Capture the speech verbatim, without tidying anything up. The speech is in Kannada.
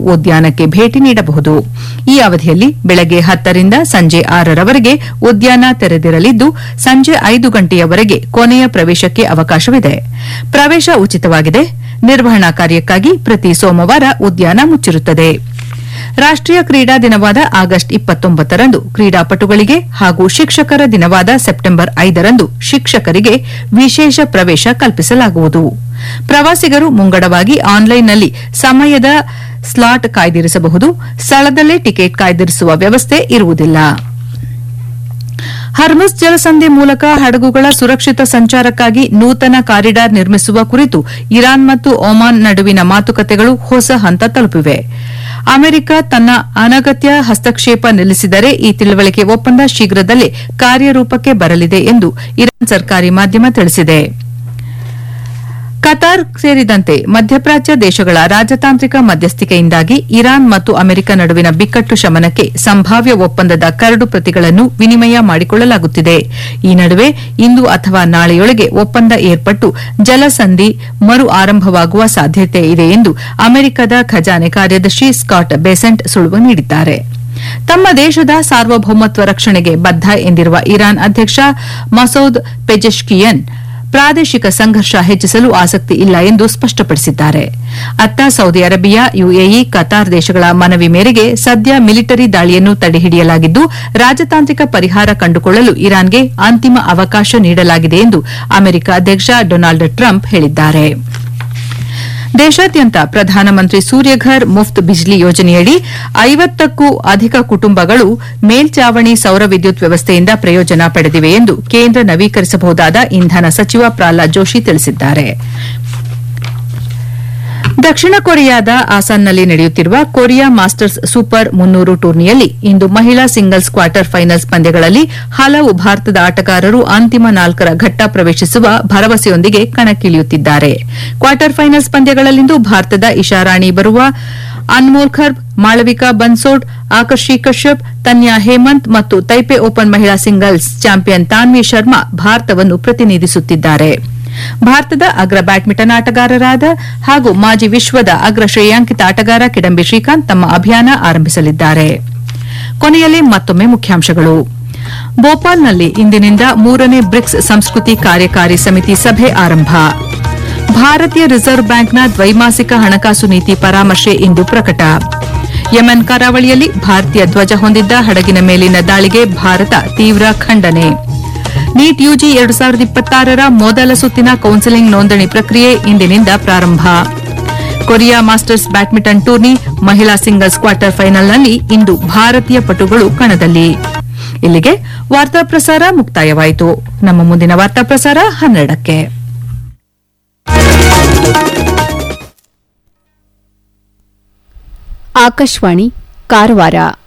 ಉದ್ಯಾನಕ್ಕೆ ಭೇಟಿ ನೀಡಬಹುದು. ಈ ಅವಧಿಯಲ್ಲಿ ಬೆಳಗ್ಗೆ ಹತ್ತರಿಂದ ಸಂಜೆ ಆರರವರೆಗೆ ಉದ್ಯಾನ ತೆರೆದಿರಲಿದ್ದು ಸಂಜೆ ಐದು ಗಂಟೆಯವರೆಗೆ ಕೊನೆಯ ಪ್ರವೇಶಕ್ಕೆ ಅವಕಾಶವಿದೆ. ಪ್ರವೇಶ ಉಚಿತವಾಗಿದೆ. ನಿರ್ವಹಣಾ ಕಾರ್ಯಕ್ಕಾಗಿ ಪ್ರತಿ ಸೋಮವಾರ ಉದ್ಯಾನ ಮುಚ್ಚಿರುತ್ತದೆ. ರಾಷ್ಟೀಯ ಕ್ರೀಡಾ ದಿನವಾದ ಆಗಸ್ಟ್ ಇಪ್ಪತ್ತೊಂಬತ್ತರಂದು ಕ್ರೀಡಾಪಟುಗಳಿಗೆ ಹಾಗೂ ಶಿಕ್ಷಕರ ದಿನವಾದ ಸೆಪ್ಟೆಂಬರ್ ಐದರಂದು ಶಿಕ್ಷಕರಿಗೆ ವಿಶೇಷ ಪ್ರವೇಶ ಕಲ್ಪಿಸಲಾಗುವುದು. ಪ್ರವಾಸಿಗರು ಮುಂಗಡವಾಗಿ ಆನ್ಲೈನ್ನಲ್ಲಿ ಸಮಯದ ಸ್ಲಾಟ್ ಕಾಯ್ದಿರಿಸಬಹುದು. ಸ್ಥಳದಲ್ಲೇ ಟಿಕೆಟ್ ಕಾಯ್ದಿರಿಸುವ ವ್ಯವಸ್ಥೆ ಇರುವುದಿಲ್ಲ. ಹರ್ಮುಜ್ ಜಲಸಂಧಿ ಮೂಲಕ ಹಡಗುಗಳ ಸುರಕ್ಷಿತ ಸಂಚಾರಕ್ಕಾಗಿ ನೂತನ ಕಾರಿಡಾರ್ ನಿರ್ಮಿಸುವ ಕುರಿತು ಇರಾನ್ ಮತ್ತು ಒಮಾನ್ ನಡುವಿನ ಮಾತುಕತೆಗಳು ಹೊಸ ಹಂತ ತಲುಪಿವೆ. ಅಮೆರಿಕ ತನ್ನ ಅನಗತ್ಯ ಹಸ್ತಕ್ಷೇಪ ನಿಲ್ಲಿಸಿದರೆ ಈ ತಿಳುವಳಿಕೆ ಒಪ್ಪಂದ ಶೀಘ್ರದಲ್ಲೇ ಕಾರ್ಯರೂಪಕ್ಕೆ ಬರಲಿದೆ ಎಂದು ಇರಾನ್ ಸರ್ಕಾರಿ ಮಾಧ್ಯಮ ತಿಳಿಸಿದೆ. ಕತಾರ್ ಸೇರಿದಂತೆ ಮಧ್ಯಪ್ರಾಚ್ಯ ದೇಶಗಳ ರಾಜತಾಂತ್ರಿಕ ಮಧ್ಯಸ್ಥಿಕೆಯಿಂದಾಗಿ ಇರಾನ್ ಮತ್ತು ಅಮೆರಿಕ ನಡುವಿನ ಬಿಕ್ಕಟ್ಟು ಶಮನಕ್ಕೆ ಸಂಭಾವ್ಯ ಒಪ್ಪಂದದ ಕರಡು ಪ್ರತಿಗಳನ್ನು ವಿನಿಮಯ ಮಾಡಿಕೊಳ್ಳಲಾಗುತ್ತಿದೆ. ಈ ನಡುವೆ ಇಂದು ಅಥವಾ ನಾಳೆಯೊಳಗೆ ಒಪ್ಪಂದ ಏರ್ಪಟ್ಟು ಜಲಸಂಧಿ ಮರು ಆರಂಭವಾಗುವ ಸಾಧ್ಯತೆ ಇದೆ ಎಂದು ಅಮೆರಿಕದ ಖಜಾನೆ ಕಾರ್ಯದರ್ಶಿ ಸ್ಕಾಟ್ ಬೆಸೆಂಟ್ ಸುಳಿವು ನೀಡಿದ್ದಾರೆ. ತಮ್ಮ ದೇಶದ ಸಾರ್ವಭೌಮತ್ವ ರಕ್ಷಣೆಗೆ ಬದ್ದ ಎಂದಿರುವ ಇರಾನ್ ಅಧ್ಯಕ್ಷ ಮಸೌದ್ ಪೆಜೆಶ್ಕಿಯನ್ ಪ್ರಾದೇಶಿಕ ಸಂಘರ್ಷ ಹೆಚ್ಚಿಸಲು ಆಸಕ್ತಿ ಇಲ್ಲ ಎಂದು ಸ್ಪಷ್ಟಪಡಿಸಿದ್ದಾರೆ. ಅತ್ತ ಸೌದಿ ಅರೇಬಿಯಾ, ಯುಎಇ, ಕತಾರ್ ದೇಶಗಳ ಮನವಿ ಮೇರೆಗೆ ಸದ್ಯ ಮಿಲಿಟರಿ ದಾಳಿಯನ್ನು ತಡೆಹಿಡಿಯಲಾಗಿದ್ದು ರಾಜತಾಂತ್ರಿಕ ಪರಿಹಾರ ಕಂಡುಕೊಳ್ಳಲು ಇರಾನ್ಗೆ ಅಂತಿಮ ಅವಕಾಶ ನೀಡಲಾಗಿದೆ ಎಂದು ಅಮೆರಿಕ ಅಧ್ಯಕ್ಷ ಡೊನಾಲ್ಡ್ ಟ್ರಂಪ್ ಹೇಳಿದ್ದಾರೆ. ದೇಶಾದ್ಯಂತ ಪ್ರಧಾನಮಂತ್ರಿ ಸೂರ್ಯಘರ್ ಮುಫ್ತ್ ಬಿಜ್ಲಿ ಯೋಜನೆಯಡಿ ಐವತ್ತಕ್ಕೂ ಅಧಿಕ ಕುಟುಂಬಗಳು ಮೇಲ್ಚಾವಣಿ ಸೌರ ವಿದ್ಯುತ್ ವ್ಯವಸ್ಥೆಯಿಂದ ಪ್ರಯೋಜನ ಪಡೆದಿವೆ ಎಂದು ಕೇಂದ್ರ ನವೀಕರಿಸಬಹುದಾದ ಇಂಧನ ಸಚಿವ ಪ್ರಹ್ಲಾದ್ ಜೋಶಿ ತಿಳಿಸಿದ್ದಾರೆ. ದಕ್ಷಿಣ ಕೊರಿಯಾದ ಆಸಾನ್ನಲ್ಲಿ ನಡೆಯುತ್ತಿರುವ ಕೊರಿಯಾ ಮಾಸ್ಟರ್ಸ್ ಸೂಪರ್ ಮುನ್ನೂರು ಟೂರ್ನಿಯಲ್ಲಿ ಇಂದು ಮಹಿಳಾ ಸಿಂಗಲ್ಸ್ ಕ್ವಾರ್ಟರ್ ಫೈನಲ್ಸ್ ಪಂದ್ಯಗಳಲ್ಲಿ ಹಲವು ಭಾರತದ ಆಟಗಾರರು ಅಂತಿಮ ನಾಲ್ಕರ ಘಟ್ಟ ಪ್ರವೇಶಿಸುವ ಭರವಸೆಯೊಂದಿಗೆ ಕಣಕ್ಕಿಳಿಯುತ್ತಿದ್ದಾರೆ. ಕ್ವಾರ್ಟರ್ ಫೈನಲ್ಸ್ ಪಂದ್ಯಗಳಲ್ಲಿಂದು ಭಾರತದ ಇಶಾರಾಣಿ ಬರುವ ಅನ್ಮೋಲ್ ಖರ್ಬ್, ಮಾಳವಿಕಾ ಬನ್ಸೋಡ್, ಆಕರ್ಷಿ ಕಶ್ಯಪ್, ತನ್ಯಾ ಹೇಮಂತ್ ಮತ್ತು ತೈಪೆ ಓಪನ್ ಮಹಿಳಾ ಸಿಂಗಲ್ಸ್ ಚಾಂಪಿಯನ್ ತಾನ್ವಿ ಶರ್ಮಾ ಭಾರತವನ್ನು ಪ್ರತಿನಿಧಿಸುತ್ತಿದ್ದಾರೆ. ಭಾರತದ ಅಗ್ರ ಬ್ಯಾಡ್ಮಿಂಟನ್ ಆಟಗಾರರಾದ ಹಾಗೂ ಮಾಜಿ ವಿಶ್ವದ ಅಗ್ರ ಶ್ರೇಯಾಂಕಿತ ಆಟಗಾರ ಕಿಡಂಬಿ ಶ್ರೀಕಾಂತ್ ತಮ್ಮ ಅಭಿಯಾನ ಆರಂಭಿಸಲಿದ್ದಾರೆ. ಕೊನೆಯಲ್ಲಿ ಮತ್ತೊಮ್ಮೆ ಮುಖ್ಯಾಂಶಗಳು. ಭೋಪಾಲ್ನಲ್ಲಿ ಇಂದಿನಿಂದ ಮೂರನೇ ಬ್ರಿಕ್ಸ್ ಸಂಸ್ಕೃತಿ ಕಾರ್ಯಕಾರಿ ಸಮಿತಿ ಸಭೆ ಆರಂಭ. ಭಾರತೀಯ ರಿಸರ್ವ್ ಬ್ಯಾಂಕ್ನ ದ್ವೈಮಾಸಿಕ ಹಣಕಾಸು ನೀತಿ ಪರಾಮರ್ಶೆ ಇಂದು ಪ್ರಕಟ. ಯೆಮೆನ್ ಕರಾವಳಿಯಲ್ಲಿ ಭಾರತೀಯ ಧ್ವಜ ಹೊಂದಿದ್ದ ಹಡಗಿನ ಮೇಲಿನ ದಾಳಿಗೆ ಭಾರತ ತೀವ್ರ ಖಂಡನೆ. ನೀಟ್ ಯುಜಿ ಎರಡು ಸಾವಿರದ ಇಪ್ಪತ್ತಾರರ ಮೊದಲ ಸುತ್ತಿನ ಕೌನ್ಸೆಲಿಂಗ್ ನೋಂದಣಿ ಪ್ರಕ್ರಿಯೆ ಇಂದಿನಿಂದ ಪ್ರಾರಂಭ. ಕೊರಿಯಾ ಮಾಸ್ಟರ್ಸ್ ಬ್ಯಾಡ್ಮಿಂಟನ್ ಟೂರ್ನಿ ಮಹಿಳಾ ಸಿಂಗಲ್ಸ್ ಕ್ವಾರ್ಟರ್ ಫೈನಲ್ನಲ್ಲಿ ಇಂದು ಭಾರತೀಯ ಪಟುಗಳು ಕಣದಲ್ಲಿ. ಇಲ್ಲಿಗೆ ವಾರ್ತಾ ಪ್ರಸಾರ ಮುಕ್ತಾಯವಾಯಿತು. ನಮ್ಮ ಮುಂದಿನ ವಾರ್ತಾ ಪ್ರಸಾರ ಹನ್ನೆರಡಕ್ಕೆ. ಆಕಾಶವಾಣಿ ಕಾರವಾರ.